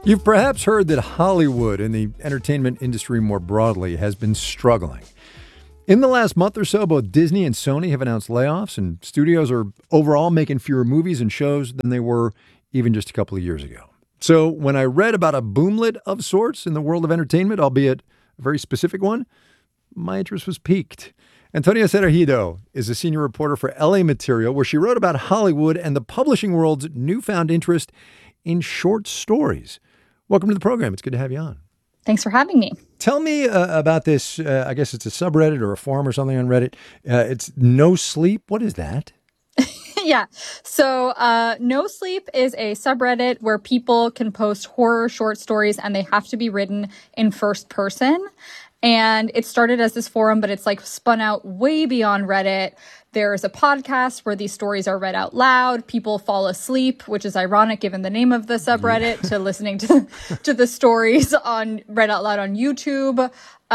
You've perhaps heard that Hollywood and the entertainment industry more broadly has been struggling. In the last month or so, both Disney and Sony have announced layoffs, and studios are overall making fewer movies and shows than they were even just a couple of years ago. So when I read about a boomlet of sorts in the world of entertainment, albeit a very specific one, my interest was piqued. Antonia Cereijido is a senior reporter for LA Material, where she wrote about Hollywood and the publishing world's newfound interest in short stories. Welcome to the program. It's good to have you on. Thanks for having me. Tell me about this. I guess it's a subreddit or a forum or something on Reddit. It's No Sleep. What is that? Yeah. So No Sleep is a subreddit where people can post horror short stories and they have to be written in first person. And it started as this forum, but it's like spun out way beyond Reddit. There's a podcast where these stories are read out loud. People fall asleep, which is ironic given the name of the subreddit, to listening to the stories on read out loud on YouTube.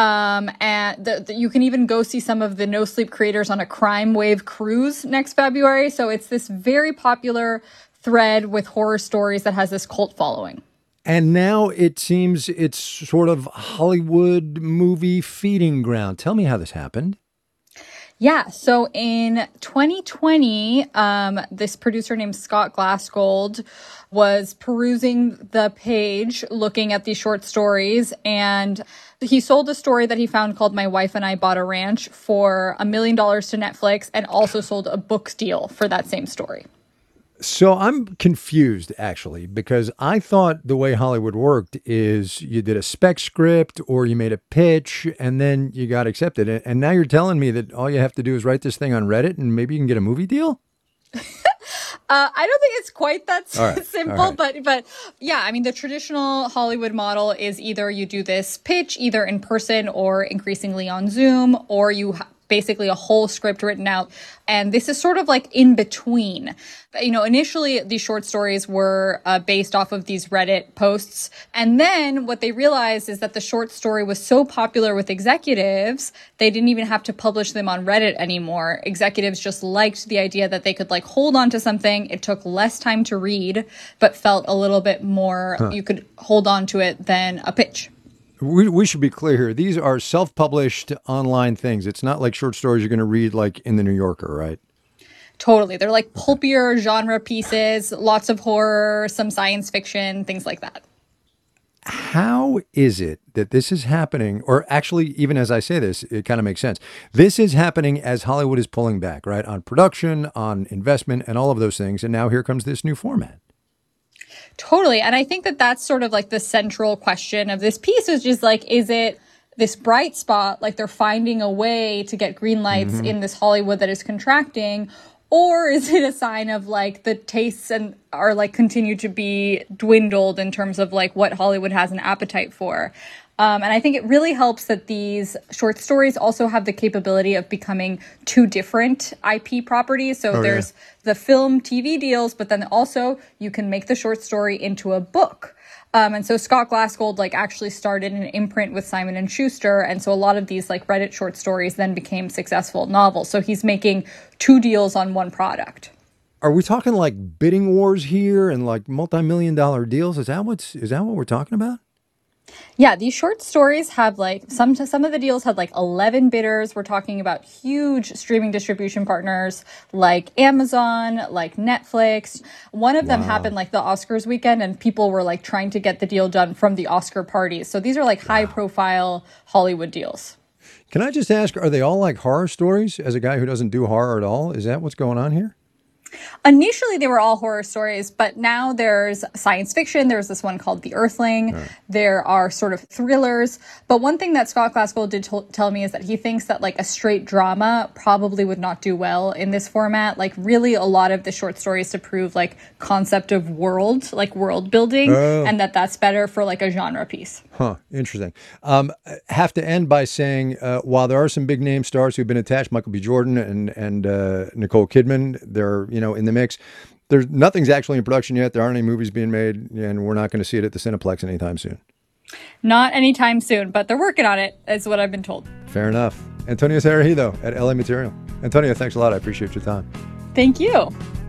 And you can even go see some of the No Sleep creators on a Crime Wave cruise next February. So it's this very popular thread with horror stories that has this cult following. And now it seems it's sort of Hollywood movie feeding ground. Tell me how this happened. Yeah, so in 2020, this producer named Scott Glassgold was perusing the page, looking at these short stories, and he sold a story that he found called My Wife and I Bought a Ranch for $1 million to Netflix, and also sold a book deal for that same story. So I'm confused, actually, because I thought the way Hollywood worked is you did a spec script or you made a pitch and then you got accepted. And now you're telling me that all you have to do is write this thing on Reddit and maybe you can get a movie deal? I don't think it's quite that simple, right. but yeah, I mean, the traditional Hollywood model is either you do this pitch either in person or increasingly on Zoom, or you basically a whole script written out. And this is sort of like in between. You know, initially these short stories were based off of these Reddit posts. And then what they realized is that the short story was so popular with executives, they didn't even have to publish them on Reddit anymore. Executives just liked the idea that they could like hold on to something. It took less time to read, but felt a little bit more, you could hold on to it than a pitch. We should be clear here. These are self-published online things. It's not like short stories you're going to read like in the New Yorker, right? Totally. They're like pulpier genre pieces, lots of horror, some science fiction, things like that. How is it that this is happening? Or actually, even as I say this, it kind of makes sense. This is happening as Hollywood is pulling back, right? On production, on investment, and all of those things. And now here comes this new format. Totally. And I think that that's sort of like the central question of this piece is just like, is it this bright spot, like they're finding a way to get green lights in this Hollywood that is contracting, or is it a sign of like the tastes and are like continue to be dwindled in terms of like what Hollywood has an appetite for? And I think it really helps that these short stories also have the capability of becoming two different IP properties. So there's the film TV deals, but then also you can make the short story into a book. And so Scott Glassgold like actually started an imprint with Simon & Schuster. And so a lot of these like Reddit short stories then became successful novels. So he's making two deals on one product. Are we talking like bidding wars here and like multi-million-dollar deals? Is that what we're talking about? Yeah, these short stories have like some of the deals had like 11 bidders. We're talking about huge streaming distribution partners like Amazon, like Netflix. One of them happened like the Oscars weekend, and people were like trying to get the deal done from the Oscar parties. So these are like high profile Hollywood deals. Can I just ask, are they all like horror stories? As a guy who doesn't do horror at all, is that what's going on here? Initially, they were all horror stories, but now there's science fiction. There's this one called The Earthling. There are sort of thrillers. But one thing that Scott Glassgold did tell me is that he thinks that like a straight drama probably would not do well in this format. Like really a lot of the short stories to prove like concept of world, like world building, and that's better for like a genre piece. Huh. Interesting. Have to end by saying, while there are some big name stars who've been attached, Michael B. Jordan and Nicole Kidman, they're, in the mix. Nothing's actually in production yet. There aren't any movies being made, and we're not going to see it at the Cineplex anytime soon. Not anytime soon, but they're working on it, is what I've been told. Fair enough. Antonia Cereijido at LA Material. Antonia, thanks a lot. I appreciate your time. Thank you.